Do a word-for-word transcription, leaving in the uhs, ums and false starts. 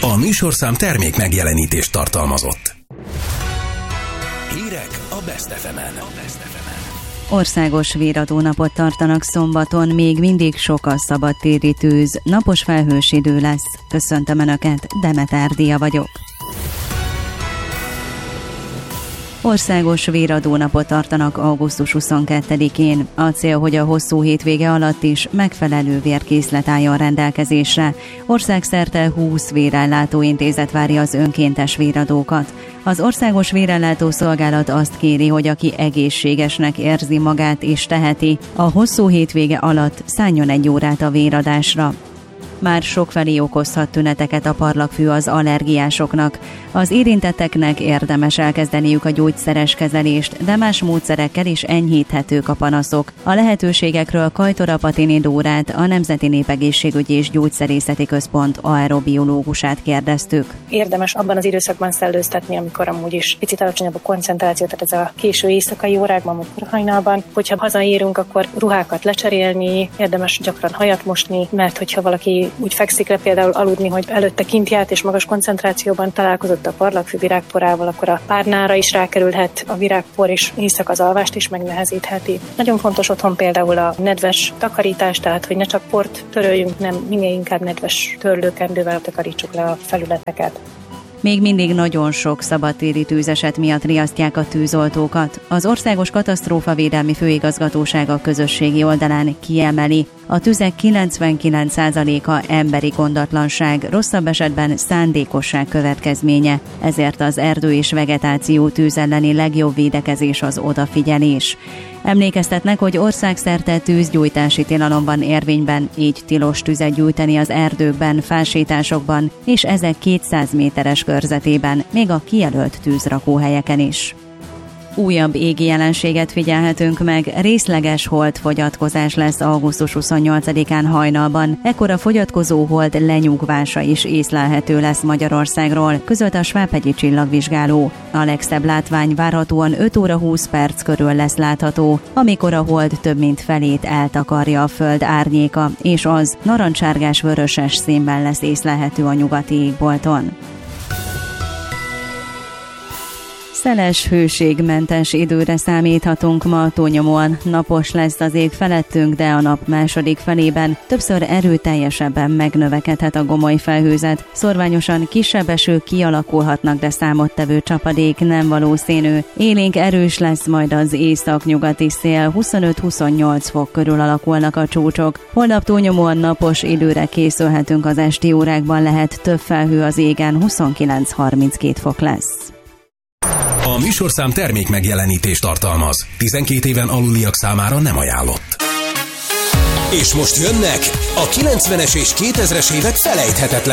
A műsorszám termék megjelenítést tartalmazott. Hírek a Best ef emen. Országos véradónapot tartanak szombaton, még mindig sok a szabadtéri tűz, napos felhős idő lesz. Köszöntöm Önöket, Demeter Dia vagyok. Országos véradónapot tartanak augusztus huszonkettedikén. A cél, hogy a hosszú hétvége alatt is megfelelő vérkészlet álljon rendelkezésre. Országszerte húsz vérellátó intézet várja az önkéntes véradókat. Az Országos Vérellátó Szolgálat azt kéri, hogy aki egészségesnek érzi magát és teheti, a hosszú hétvége alatt szálljon egy órát a véradásra. Már sokfelé okozhat tüneteket a parlagfű az allergiásoknak. Az érintetteknek érdemes elkezdeniük a gyógyszeres kezelést, de más módszerekkel is enyhíthetők a panaszok. A lehetőségekről Kajtora Patini Dórát, a Nemzeti Népegészségügyi és Gyógyszerészeti Központ aerobiológusát kérdeztük. Érdemes abban az időszakban szellőztetni, amikor amúgy is picit alacsonyabb a koncentráció, tehát ez a késő éjszakai órákban, vagy korhajnalban. Hogyha hazaérünk, akkor ruhákat lecserélni, érdemes gyakran hajat mosni, mert hogyha valaki úgy fekszik le például aludni, hogy előtte kint járt és magas koncentrációban találkozott a parlagfű virágporával, akkor a párnára is rákerülhet a virágpor, és éjszaka az alvást is megnehezítheti. Nagyon fontos otthon például a nedves takarítás, tehát hogy ne csak port töröljünk, nem minél inkább nedves törlőkendővel takarítsuk le a felületeket. Még mindig nagyon sok szabadtéri tűzeset miatt riasztják a tűzoltókat. Az Országos Katasztrófavédelmi Főigazgatóság a közösségi oldalán kiemeli, a tüzek kilencvenkilenc százaléka emberi gondatlanság, rosszabb esetben szándékosság következménye, ezért az erdő és vegetáció tűz elleni legjobb védekezés az odafigyelés. Emlékeztetnek, hogy országszerte tűzgyújtási tilalom van érvényben, így tilos tüzet gyújtani az erdőkben, fálsétásokban és ezek kétszáz méteres körzetében, még a kijelölt tűzrakóhelyeken is. Újabb égi jelenséget figyelhetünk meg, részleges holdfogyatkozás lesz augusztus huszonnyolcadikán hajnalban. Ekkor a fogyatkozó hold lenyugvása is észlelhető lesz Magyarországról, közölt a Svábhegyi Csillagvizsgáló. A legszebb látvány várhatóan öt óra húsz perc körül lesz látható, amikor a hold több mint felét eltakarja a föld árnyéka, és az narancsárgás-vöröses színben lesz észlelhető a nyugati égbolton. Szeles, hőségmentes időre számíthatunk ma, túlnyomóan napos lesz az ég felettünk, de a nap második felében többször erőteljesebben megnövekedhet a gomoly felhőzet. Szorványosan kisebb esők kialakulhatnak, de számottevő csapadék nem valószínű. Élénk erős lesz majd az észak-nyugati szél, huszonöt-huszonnyolc fok körül alakulnak a csúcsok. Holnap túlnyomóan napos időre készülhetünk, az esti órákban lehet több felhő az égen, huszonkilenc-harminckét fok lesz. A műsorszám termék megjelenítést tartalmaz. tizenkét éven aluliak számára nem ajánlott. És most jönnek a kilencvenes és kétezres évek felejthetetlen